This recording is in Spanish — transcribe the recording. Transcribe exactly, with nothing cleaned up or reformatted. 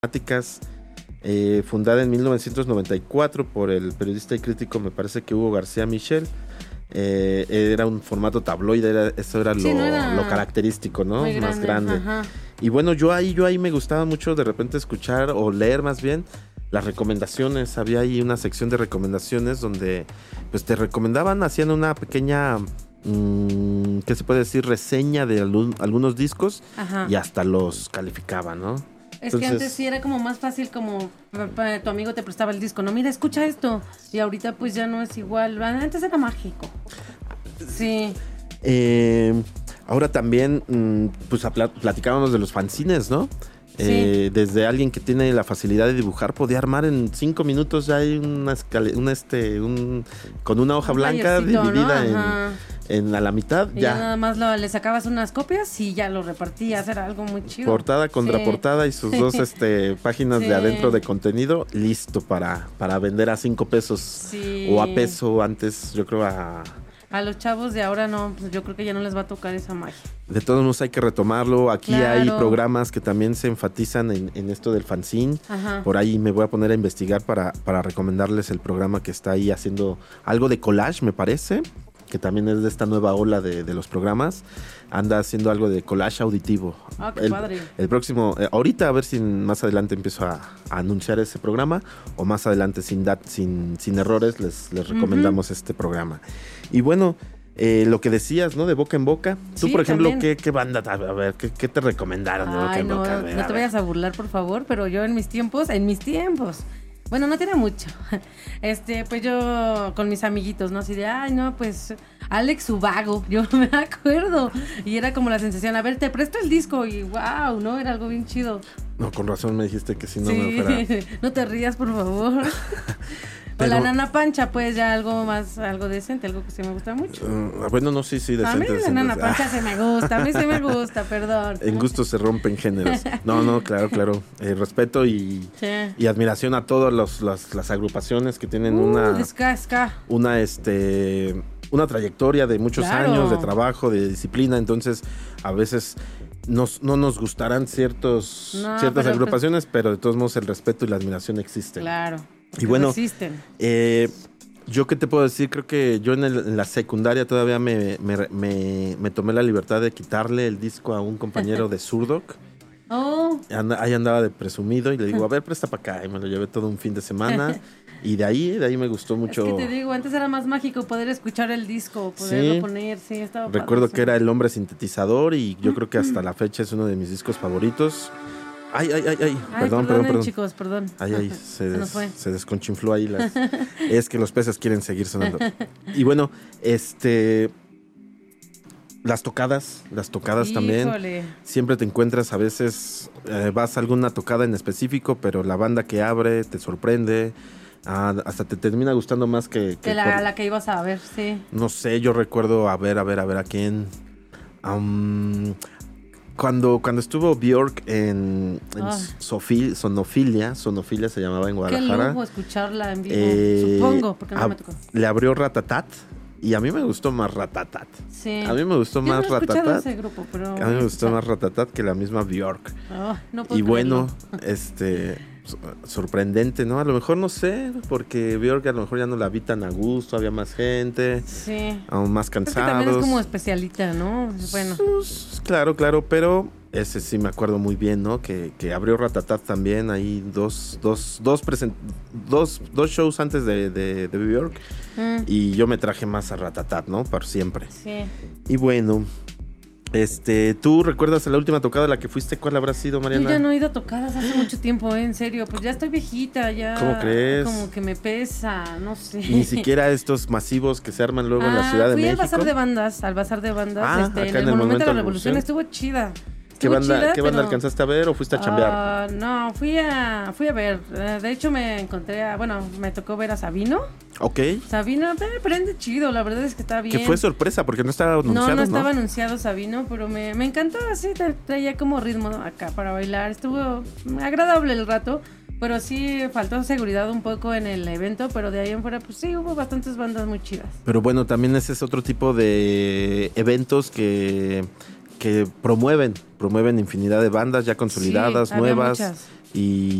eh, fundada en mil novecientos noventa y cuatro por el periodista y crítico, me parece que Hugo García Michel. Eh, era un formato tabloide, era, eso era, sí, lo, no era lo característico, ¿no? Grande, más grande. Ajá. Y bueno, yo ahí, yo ahí me gustaba mucho de repente escuchar o leer más bien las recomendaciones. Había ahí una sección de recomendaciones donde pues te recomendaban, hacían una pequeña, mmm, ¿qué se puede decir? Reseña de algún, algunos discos. Ajá. Y hasta los calificaban, ¿no? Es Entonces, que antes sí era como más fácil, como tu amigo te prestaba el disco, no, mira, escucha esto. Y ahorita pues ya no es igual. Antes era mágico. Sí. Eh, ahora también, pues platicábamos de los fanzines, ¿no? Sí. Eh, desde alguien que tiene la facilidad de dibujar, podía armar en cinco minutos ya hay una escala, un este, un con una hoja un blanca dividida, ¿no? en, en a la mitad. Y ya. ya nada más lo, le sacabas unas copias y ya lo repartías, era algo muy chido. Portada contra sí. portada y sus dos este, páginas sí. de adentro de contenido, listo para, para vender a cinco pesos sí. o a peso antes, yo creo a... A los chavos de ahora no, pues yo creo que ya no les va a tocar esa magia. De todos modos hay que retomarlo. Aquí claro. hay programas que también se enfatizan en, en esto del fanzine. Ajá. Por ahí me voy a poner a investigar para, para recomendarles el programa que está ahí haciendo algo de collage, me parece, que también es de esta nueva ola de, de los programas. Anda haciendo algo de collage auditivo. Ah, qué el, padre. El próximo, eh, ahorita a ver si más adelante empiezo a, a anunciar ese programa o más adelante sin, dat, sin, sin errores les, les recomendamos uh-huh. este programa. Y bueno, eh, lo que decías, ¿no? De boca en boca. Tú, sí, por ejemplo, ¿qué, ¿qué banda? A ver, ¿qué, qué te recomendaron de Ay, boca en no, boca? A no ver, te a ver. vayas a burlar, por favor, pero yo en mis tiempos, en mis tiempos... Bueno, no tiene mucho. Este, pues yo con mis amiguitos, ¿no? Así de, ay, no, pues Alex Ubago, yo me acuerdo. Y era como la sensación, a ver, te presto el disco y wow, ¿no? Era algo bien chido. No, con razón me dijiste que si no sí. me fuera. No te rías, por favor. Pero... O la Nana Pancha, pues ya algo más, algo decente, algo que sí me gusta mucho. Uh, bueno, no, sí, sí, decente. A mí la decente. Nana Pancha se me gusta, a mí sí me gusta, perdón. En gusto se rompen géneros. No, no, claro, claro. Eh, respeto y, sí. y admiración a todas los, las, las agrupaciones que tienen uh, una... Ska, ska. Una, este... Una trayectoria de muchos claro. años de trabajo, de disciplina, entonces a veces... Nos, no nos gustarán ciertos, no, ciertas pero, agrupaciones, pues, pero de todos modos el respeto y la admiración existen. Claro. Y bueno, eh, yo qué te puedo decir, creo que yo en, el, en la secundaria todavía me, me, me, me tomé la libertad de quitarle el disco a un compañero de Zurdok. Oh. And, ahí andaba de presumido y le digo, a ver, presta para acá. Y me lo llevé todo un fin de semana. Y de ahí, de ahí me gustó mucho. Es que te digo, antes era más mágico poder escuchar el disco, poderlo sí. poner, sí, estaba Recuerdo padre, que era El Hombre Sintetizador y yo creo que hasta la fecha es uno de mis discos favoritos. Ay, ay, ay, ay, ay perdón, perdón, perdón. chicos, perdón. Ay, ay, se, des, se desconchinfló ahí. Las... es que los peces quieren seguir sonando. Y bueno, este... Las tocadas, las tocadas Híjole. también. Siempre te encuentras, a veces eh, vas a alguna tocada en específico, pero la banda que abre te sorprende. Ah, hasta te termina gustando más que... que de la, por... la que ibas a ver, sí. No sé, yo recuerdo, a ver, a ver, a ver, a quién... Um, Cuando, cuando estuvo Björk en, en oh. Sofil, Sonofilia, Sonofilia se llamaba en Guadalajara. Qué lujo escucharla en vivo, eh, supongo, porque no a, me tocó. Le abrió Ratatat y a mí me gustó más Ratatat. Sí. A mí me gustó Yo más no he Ratatat. Ese grupo, pero a mí me gustó más Ratatat que la misma Björk. Oh, no puedo y bueno, creerlo. este... sorprendente, ¿no? A lo mejor no sé, porque Björk a lo mejor ya no la vi tan a gusto, había más gente, sí. aún más cansados. También es como especialita, ¿no? Bueno. Claro, claro, pero ese sí me acuerdo muy bien, ¿no? Que, que abrió Ratatat también, ahí dos, dos, dos, present, dos, dos shows antes de, de, de Björk, mm. y yo me traje más a Ratatat, ¿no? Por siempre. Sí. Y bueno... Este, ¿tú recuerdas la última tocada a la que fuiste? ¿Cuál habrá sido, Mariana? Yo ya no he ido a tocadas hace mucho tiempo, ¿eh? En serio, pues ya estoy viejita, ya. ¿Cómo crees? Como que me pesa, no sé. Ni siquiera estos masivos que se arman luego ah, en la Ciudad de fui México. Fui al Bazar de Bandas, al Bazar de Bandas, ah, este, acá en el, en el Monumento de la Revolución, estuvo chida. ¿Qué banda, chida, ¿qué banda pero... alcanzaste a ver o fuiste a chambear? Uh, no, fui a fui a ver. De hecho, me encontré a... Bueno, me tocó ver a Sabino. Ok. Sabino, pero prende chido, la verdad es que está bien. Que fue sorpresa, porque no estaba anunciado, No, no ¿no? estaba anunciado Sabino, pero me, me encantó así, traía como ritmo acá para bailar. Estuvo agradable el rato, pero sí faltó seguridad un poco en el evento, pero de ahí en fuera, pues sí, hubo bastantes bandas muy chidas. Pero bueno, también ese es otro tipo de eventos que... que promueven, promueven infinidad de bandas ya consolidadas, sí, nuevas, muchas. y